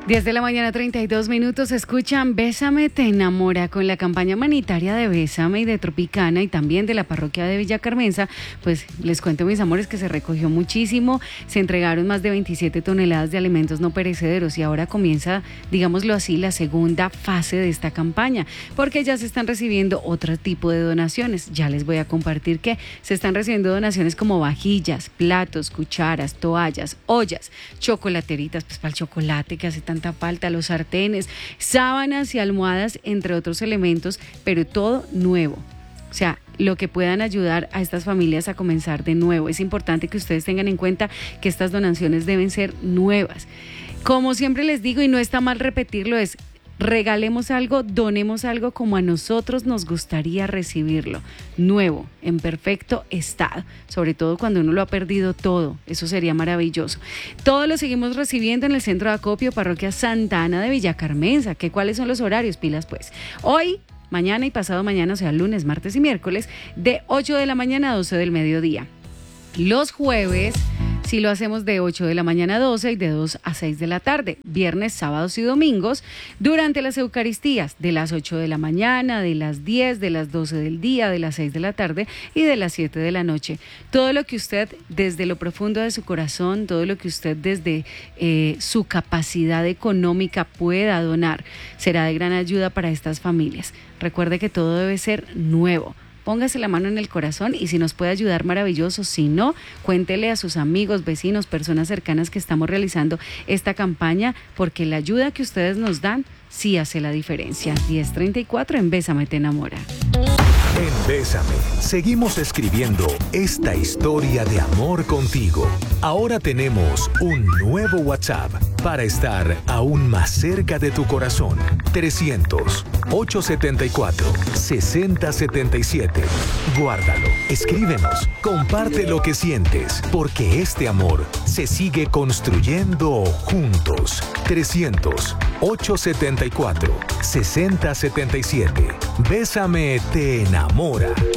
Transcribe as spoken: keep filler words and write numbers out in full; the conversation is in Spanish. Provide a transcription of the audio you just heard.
diez de la mañana, treinta y dos minutos. Escuchan Bésame, te enamora con la campaña humanitaria de Bésame y de Tropicana y también de la parroquia de Villa Carmenza. Pues les cuento, mis amores, que se recogió muchísimo. Se entregaron más de veintisiete toneladas de alimentos no perecederos y ahora comienza, digámoslo así, la segunda fase de esta campaña, porque ya se están recibiendo otro tipo de donaciones. Ya les voy a compartir que se están recibiendo donaciones como vajillas, platos, cucharas, toallas, ollas, chocolateritas, pues para el chocolate que hace tanta falta, los sartenes, sábanas y almohadas, entre otros elementos, pero todo nuevo. O sea, lo que puedan ayudar a estas familias a comenzar de nuevo. Es importante que ustedes tengan en cuenta que estas donaciones deben ser nuevas. Como siempre les digo, y no está mal repetirlo, es regalemos algo, donemos algo como a nosotros nos gustaría recibirlo, nuevo, en perfecto estado, sobre todo cuando uno lo ha perdido todo. Eso sería maravilloso. Todo lo seguimos recibiendo en el centro de acopio parroquia Santa Ana de Villa Carmenza. ¿Qué, cuáles son los horarios? Pilas pues. Hoy, mañana y pasado mañana, o sea, lunes, martes y miércoles, de ocho de la mañana a doce del mediodía. Los jueves sí lo hacemos de ocho de la mañana a doce y de dos a seis de la tarde. Viernes, sábados y domingos durante las Eucaristías de las ocho de la mañana, de las diez, de las doce del día, de las seis de la tarde y de las siete de la noche. Todo lo que usted desde lo profundo de su corazón, todo lo que usted desde eh, su capacidad económica pueda donar será de gran ayuda para estas familias. Recuerde que todo debe ser nuevo. Póngase la mano en el corazón y si nos puede ayudar, maravilloso. Si no, cuéntele a sus amigos, vecinos, personas cercanas que estamos realizando esta campaña, porque la ayuda que ustedes nos dan sí hace la diferencia. diez treinta y cuatro en Bésame, te enamora. En Bésame, seguimos escribiendo esta historia de amor contigo. Ahora tenemos un nuevo WhatsApp para estar aún más cerca de tu corazón. trescientos, ochocientos setenta y cuatro, sesenta setenta y siete. Guárdalo, escríbenos, comparte lo que sientes, porque este amor se sigue construyendo juntos. trescientos, ochocientos setenta y cuatro, sesenta setenta y siete. Bésame, te enamora.